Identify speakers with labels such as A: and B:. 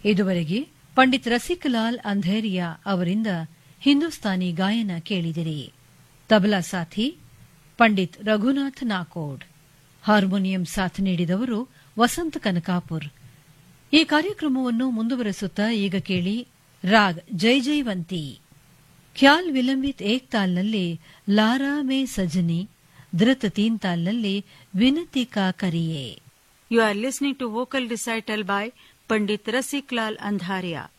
A: ಇದುವರೆಗೆ ಪಂಡಿತ್ ರಸಿಕಲಾಲ್ ಅಂಧೇರಿಯಾ ಅವರಿಂದ ಹಿಂದೂಸ್ತಾನಿ ಗಾಯನ ಕೇಳಿದಿರಿ. ತಬಲಾ ಸಾಥಿ ಪಂಡಿತ್ ರಘುನಾಥ್ ನಾಕೋಡ್, ಹಾರ್ಮೋನಿಯಂ ಸಾಥ್ ನೀಡಿದವರು ವಸಂತ ಕನಕಾಪುರ್. ಈ ಕಾರ್ಯಕ್ರಮವನ್ನು ಮುಂದುವರೆಸುತ್ತಾ ಈಗ ಕೇಳಿ ರಾಗ್ ಜೈ ಜೈವಂತಿ. ಖ್ಯಾಲ್ ವಿಲಂಬಿತ್ ಏಕ್ ತಾಲ್ನಲ್ಲಿ ಲಾರಾ ಮೇ ಸಜನಿ, ಧೃತ್ ತೀನ್ ತಾಲ್ನಲ್ಲಿ ವಿನತಿ ಕಾ ಕರಿಯೇ.
B: You are listening to vocal recital by Pandit Rasiklal Andharia.